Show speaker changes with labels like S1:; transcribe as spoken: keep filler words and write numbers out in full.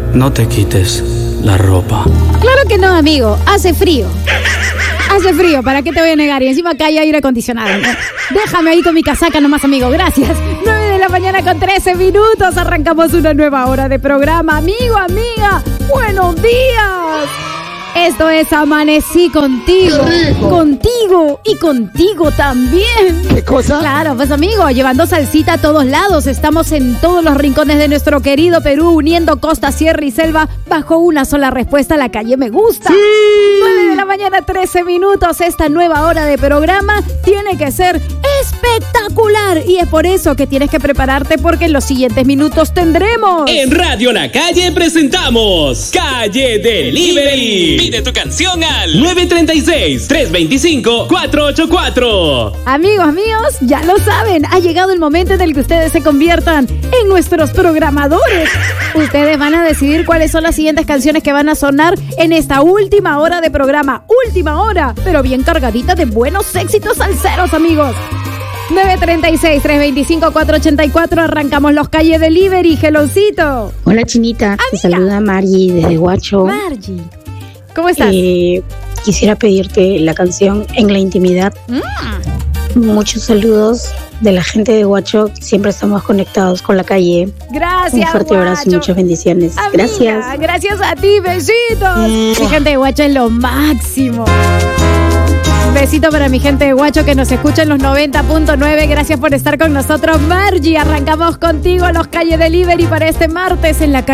S1: no te quites la ropa.
S2: Claro que no, amigo. Hace frío. Hace frío, ¿para qué te voy a negar? Y encima acá hay aire acondicionado, ¿no? Déjame ahí con mi casaca nomás, amigo. Gracias. nueve de la mañana con trece minutos. Arrancamos una nueva hora de programa. Amigo, amiga, buenos días. Esto es Amanecí Contigo. Contigo y contigo también.
S3: ¿Qué cosa?
S2: Claro, pues amigo, llevando salsita a todos lados. Estamos en todos los rincones de nuestro querido Perú, uniendo costa, sierra y selva bajo una sola respuesta: la calle me gusta.
S3: ¡Sí!
S2: nueve de la mañana, trece minutos. Esta nueva hora de programa tiene que ser espectacular. Y es por eso que tienes que prepararte, porque en los siguientes minutos tendremos...
S4: En Radio La Calle presentamos Calle Delivery. Pide tu canción al nueve tres seis, tres dos cinco, cuatro ocho cuatro.
S2: Amigos míos, ya lo saben, ha llegado el momento en el que ustedes se conviertan en nuestros programadores. Ustedes van a decidir cuáles son las siguientes canciones que van a sonar en esta última hora de programa. Última hora, pero bien cargadita de buenos éxitos salseros, amigos. nueve tres seis, tres dos cinco, cuatro ocho cuatro. Arrancamos los Calle Delivery. Heloncito.
S5: Hola, Chinita.
S2: Amiga.
S5: Te saluda Margie desde Huacho.
S2: Margie, ¿cómo estás?
S5: Eh, quisiera pedirte la canción En la Intimidad.
S2: Mm.
S5: Muchos saludos de la gente de Huacho. Siempre estamos conectados con la calle.
S2: Gracias,
S5: Un fuerte abrazo y
S2: Guacho.
S5: muchas bendiciones.
S2: Amiga,
S5: Gracias.
S2: Gracias a ti, besitos. Mi gente de Huacho es lo máximo. Besito para mi gente de Huacho que nos escucha en los noventa punto nueve. Gracias por estar con nosotros, Margie. Arrancamos contigo los Calle Delivery para este martes en la calle.